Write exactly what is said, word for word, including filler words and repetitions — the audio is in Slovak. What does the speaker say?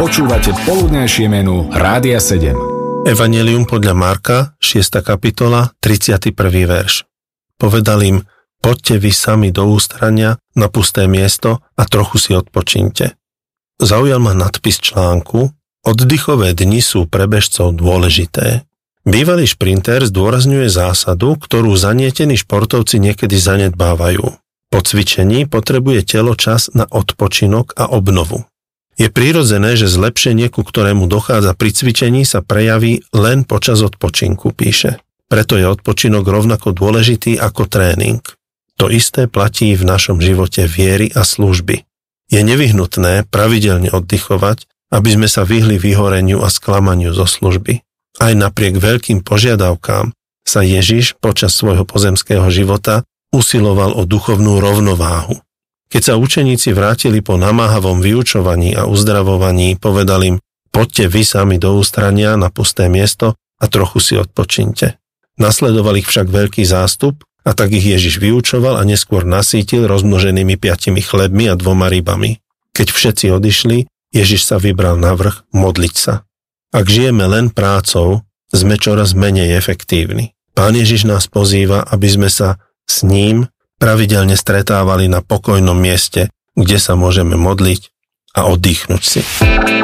Počúvate poludnejšie menu Rádia sedem. Evanjelium podľa Marka, šiesta kapitola, tridsiaty prvý verš. Povedal im, poďte vy sami do ústrania na pusté miesto a trochu si odpočinte. Zaujal ma nadpis článku, oddychové dni sú pre bežcov dôležité. Bývalý šprinter zdôrazňuje zásadu, ktorú zanietení športovci niekedy zanedbávajú. Po cvičení potrebuje telo čas na odpočinok a obnovu. Je prirodzené, že zlepšenie, ku ktorému dochádza pri cvičení, sa prejaví len počas odpočinku, píše. Preto je odpočinok rovnako dôležitý ako tréning. To isté platí v našom živote viery a služby. Je nevyhnutné pravidelne oddychovať, aby sme sa vyhli vyhoreniu a sklamaniu zo služby. Aj napriek veľkým požiadavkám sa Ježiš počas svojho pozemského života usiloval o duchovnú rovnováhu. Keď sa učeníci vrátili po namáhavom vyučovaní a uzdravovaní, povedal im, poďte vy sami do ústrania na pusté miesto a trochu si odpočinte. Nasledoval ich však veľký zástup a tak ich Ježiš vyučoval a neskôr nasýtil rozmnoženými piatimi chlebmi a dvoma rybami. Keď všetci odišli, Ježiš sa vybral na vrch modliť sa. Ak žijeme len prácou, sme čoraz menej efektívni. Pán Ježiš nás pozýva, aby sme sa s ním pravidelne stretávali na pokojnom mieste, kde sa môžeme modliť a oddychnúť si.